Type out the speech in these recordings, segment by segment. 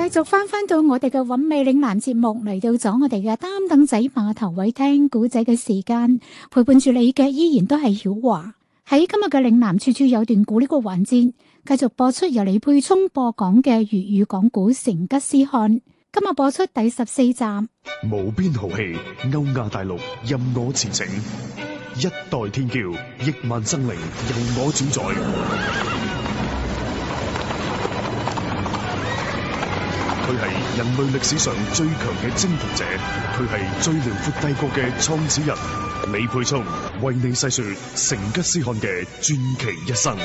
續翻到我哋嘅韻味嶺南節目，嚟到咗我哋嘅擔凳仔碼頭位聽古仔嘅時間，陪伴住你嘅依然都係曉華。喺今日嘅嶺南處處有段古呢個環節，繼續播出由李佩聰播講嘅粵語講古《成吉思汗》。今日播出第14集。 無邊豪氣，歐亞大陸任我馳騁，一代天驕，億萬生靈由我主宰。佢係人類歷史上最強嘅征服者，佢係最遼闊帝國嘅創始人。李佩聰為你細說成吉思汗嘅傳奇一生。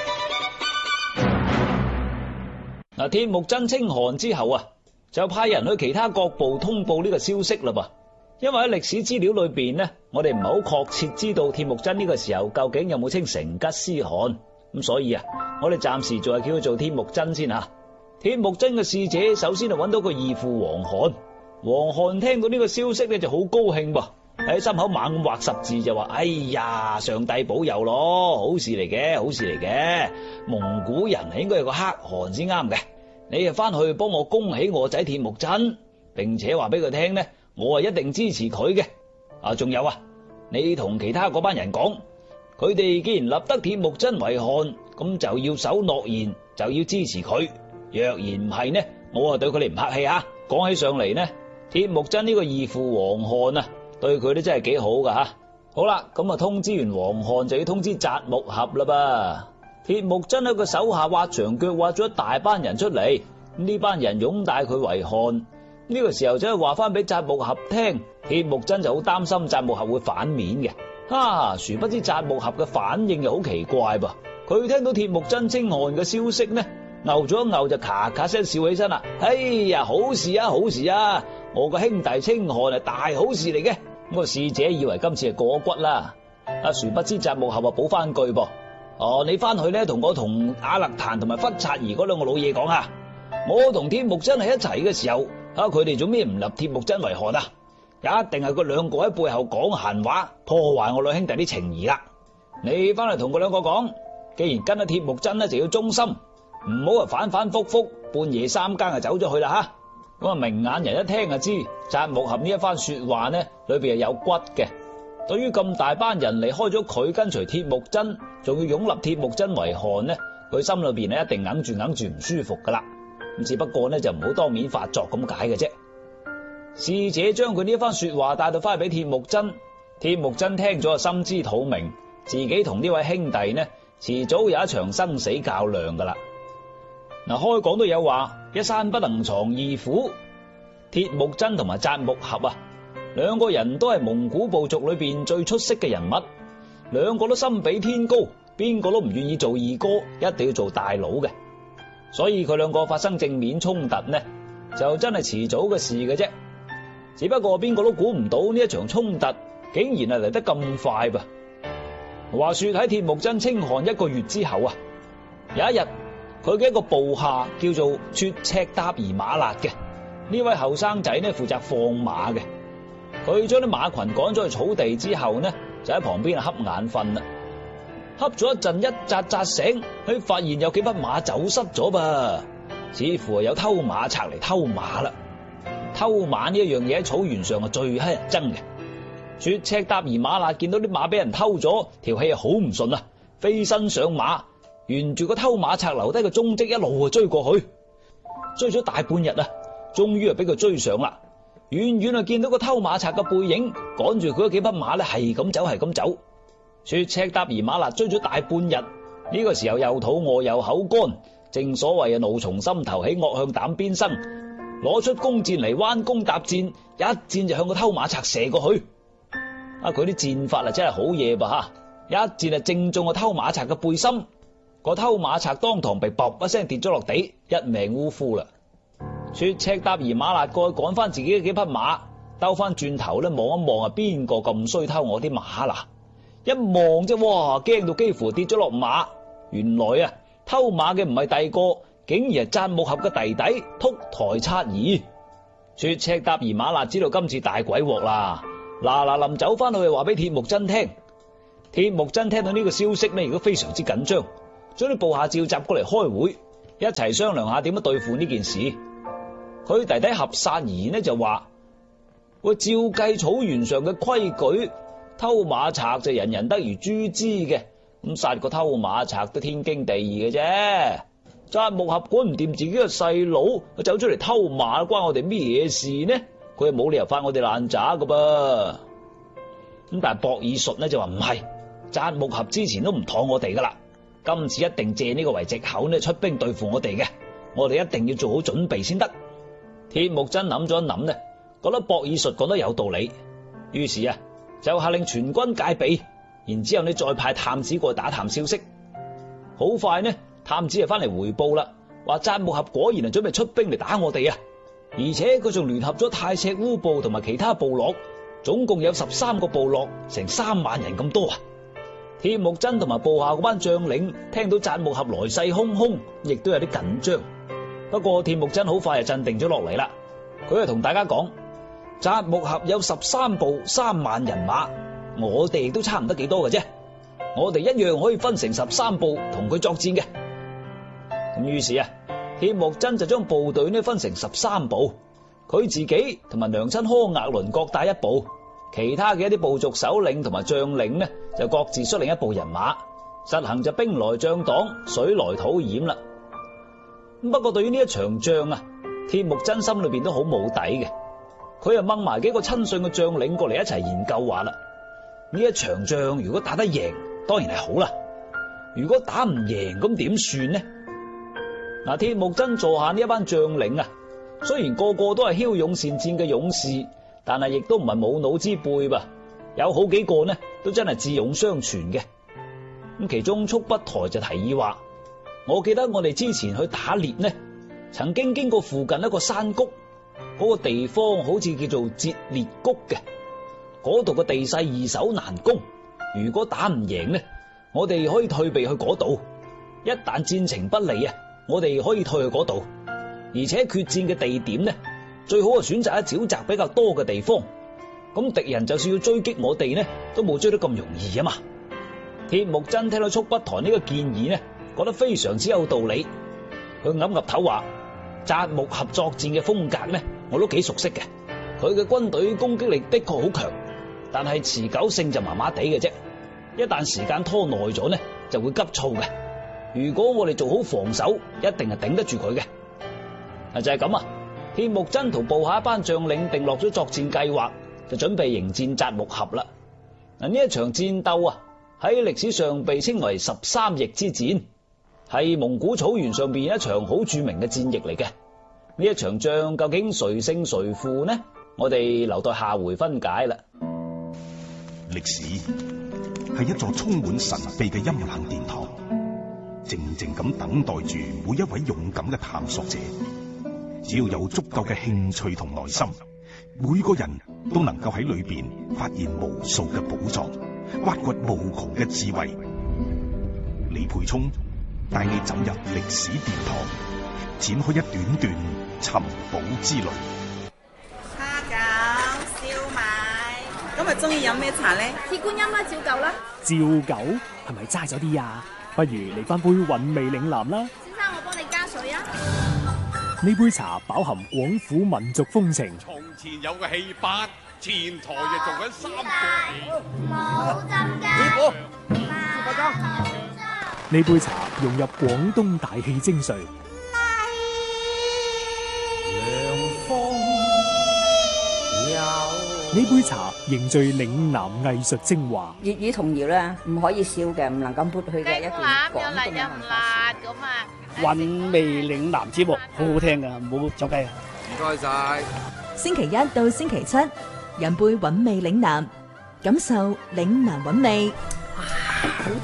嗱，鐵木真稱汗之後啊，就派人去其他各部通報呢個消息啦噃。因為喺歷史資料裏邊呢，我哋唔係好確切知道鐵木真呢個時候究竟有冇稱成吉思汗，咁所以啊，我哋暫時仲係叫佢做鐵木真先吓。鐵木真嘅使者首先就揾到個義父王罕，王罕聽到呢個消息呢就好高興噃，喺心口猛畫十字就話：哎呀，上帝保佑咯，好事嚟嘅，好事嚟嘅，蒙古人係應該有個可汗先啱嘅，你啊翻去幫我恭喜我仔鐵木真，並且話俾佢聽呢，我係一定支持佢嘅。啊，仲有啊，你同其他嗰班人講，佢哋既然立得鐵木真為汗，咁就要守諾言，就要支持佢。若然唔係呢，我啊對佢哋唔客氣啊。講起上嚟呢，鐵木真呢個義父王罕啊，對佢都真係幾好噶吓。好啦，咁啊通知完王罕，就要通知札木合啦噃。鐵木真喺個手下挖牆腳，挖咗一大班人出嚟，呢班人擁戴佢為汗。呢個時候就話翻俾札木合聽，鐵木真就好擔心札木合會反面嘅。殊不知札木合嘅反應又好奇怪噃。佢聽到鐵木真稱汗嘅消息呢，牛咗一牛就咔咔聲笑起身啦。哎呀，好事啊，好事啊！我個兄弟稱汗係大好事嚟嘅。咁個使者以為今次係過骨啦。殊不知札木合補翻句噃：你翻去咧同我同阿勒坦同埋忽察兒嗰兩個老嘢講下，我同鐵木真喺一齊嘅時候，佢哋做咩唔立鐵木真為汗啊？一定係佢兩個喺背後講閒話，破壞我兩兄弟啲情誼啦。你翻嚟同佢兩個講，既然跟咗鐵木真咧，就要忠心，唔好反反复复，半夜三更就走咗去啦吓。咁明眼人一聽就知，札木合呢一番說話呢，裏邊係有骨嘅。對於咁大班人離開咗佢跟隨鐵木真，仲要擁立鐵木真為汗呢，佢心裏邊一定硬住唔舒服噶啦。咁只不過呢，就唔好當面發作咁解嘅啫。使者將佢呢一番說話帶到翻去俾鐵木真，鐵木真聽咗就心知肚明，自己同呢位兄弟呢，遲早有一場生死較量噶啦。嗱，開講都有話，一山不能藏二虎。鐵木真同埋札木合啊，兩個人都係蒙古部族裏邊最出色嘅人物，兩個都心比天高，邊個都唔願意做二哥，一定要做大佬嘅。所以佢兩個發生正面衝突呢，就真係遲早嘅事嘅啫。只不過邊個都估唔到呢一場衝突竟然係嚟得咁快噃。話說喺鐵木真稱汗1個月之後啊，有一日佢嘅一個部下叫做卓赤塔兒馬勒嘅呢位後生仔呢，負責放馬嘅。佢將啲馬群趕咗去草地之後呢，就喺旁邊瞌眼瞓啦。瞌咗一陣，一扎醒，佢發現有幾匹馬走失咗噃，似乎係有偷馬賊嚟偷馬啦。偷馬呢一樣嘢喺草原上係最乞人憎嘅。卓赤塔兒馬勒見到啲馬俾人偷咗，條氣係好唔順啊，飛身上馬，沿住個偷馬賊留低嘅蹤跡一路就追過去，追咗大半日啊，終於係俾佢追上啦。遠遠啊見到個偷馬賊嘅背影，趕住佢嗰幾匹馬咧係咁走係咁走。卓赤塔兒馬勒追咗大半日，呢個時候又肚餓又口乾，正所謂怒從心頭起，惡向膽邊生，攞出弓箭嚟彎弓搭箭，一箭就向個偷馬賊射過去。佢啲箭法真係好嘢噃吓，一箭就正中個偷馬賊嘅背心，個偷馬賊當堂被卟一聲跌咗落地，一命嗚呼啦。卓赤塔兒馬勒過去趕翻自己嘅幾匹馬，兜翻轉頭咧望一望邊個咁衰偷我啲馬啦？一望啫，哇，驚到幾乎跌咗落馬。原來偷馬嘅唔係第二個，竟然係札木合嘅弟弟禿台察兒。卓赤塔兒馬勒知道今次大鬼鑊啦，嗱臨走翻去話俾鐵木真聽。鐵木真聽到呢個消息呢，亦都非常之緊張，將啲部下召集過嚟開會，一齊商量下點樣對付呢件事。 佢弟弟合薩兒呢就話：喂，照計草原上嘅規矩，偷馬賊就人人得而誅之嘅，咁殺個偷馬賊都天經地義嘅啫。扎木合管唔掂自己嘅細佬，走出嚟偷馬，關我哋咩嘢事呢？佢係冇理由發我哋爛渣噶噃。咁但係博爾術呢就話唔係，扎木合之前都唔妥我哋噶啦，今次一定借呢個為藉口呢出兵對付我哋嘅，我哋一定要做好準備先得。鐵木真諗咗一諗呢，覺得博爾術講得有道理，於是啊就下令全軍戒備，然之後呢再派探子過去打探消息。好快呢，探子就翻嚟回報啦，話扎木合果然係準備出兵嚟打我哋啊！而且佢仲聯合咗太赤烏部同埋其他部落，總共有13個部落，成3萬人咁多啊！鐵木真同埋部下嗰班將領聽到扎木合來勢洶洶，亦都有啲緊張。不過鐵木真好快就鎮定咗落嚟啦，佢就同大家講：扎木合有13部3萬人馬，我哋亦都差唔得幾多嘅啫，我哋一樣可以分成13部同佢作戰嘅。咁於是啊，鐵木真就將部隊呢分成13部，佢自己同埋娘親柯額倫各帶一部，其他嘅一啲部族首領同埋將領呢就各自率領一部人馬，實行就兵來將擋，水來土掩啦。不過對於呢一場仗啊，鐵木真心裏邊都好冇底嘅，佢又掹埋幾個親信嘅將領過嚟一齊研究話啦：呢一場仗如果打得贏，當然係好啦；如果打唔贏，咁點算呢？嗱，鐵木真座下呢一班將領啊，雖然個個都係驍勇善戰嘅勇士，但係亦都唔係冇腦之輩噃，有好幾個呢都真係智勇雙全嘅。咁其中速不台就提議話：我記得我哋之前去打獵呢，曾經經過附近一個山谷，嗰個地方好似叫做折裂谷嘅，嗰度嘅地勢易守難攻，如果打唔贏呢，我哋可以退避去嗰度，一旦戰情不利啊，我哋可以退去嗰度，而且決戰嘅地點呢，最好係選擇喺沼澤比較多嘅地方，咁敵人就算要追擊我哋呢，都冇追得咁容易啊嘛。鐵木真聽到速不台呢個建議呢，覺得非常之有道理，佢岌岌頭話：扎木合作戰嘅風格呢，我都幾熟悉嘅，佢嘅軍隊攻擊力的確好強，但係持久性就麻麻地嘅啫，一旦時間拖耐咗呢，就會急躁嘅。如果我哋做好防守，一定係頂得住佢嘅。就係咁啊，鐵木真同部下一班將領定落咗作戰計劃，就準備迎戰扎木合啦。嗱，呢一場戰鬥啊，喺歷史上被稱為13役之戰，係蒙古草原上邊一場好著名嘅戰役嚟嘅。呢一場仗究竟誰勝誰負呢？我哋留待下回分解啦。 歷史係一座充滿神秘嘅陰冷殿堂，靜靜咁等待住每一位勇敢嘅探索者。只要有足夠嘅興趣同耐心，每個人都能夠喺裏邊發現無數嘅寶藏，挖掘無窮嘅智慧。李培聰帶你走入歷史殿堂，展開一段段尋寶之旅。 蝦餃、燒賣，今日中意飲咩茶咧？ 鐵觀音啦，照舊啦。 照舊係咪齋咗啲啊？不如嚟翻杯韻味嶺南啦。 先生，我幫你加水啊。 呢杯茶飽含廣府民族風情。 從前有個戲班，前台就做緊3個冇浸雞。 呢杯茶融入廣東大氣精髓。呢杯茶凝聚嶺南藝術精華。 粵語童謠咧，唔可以笑嘅，唔能夠撥去嘅一段廣東嘅文化。 韻味嶺南節目好好聽噶，唔好走雞啊！ 唔該晒。 星期一到星期七，飲杯韻味嶺南，感受嶺南韻味。 好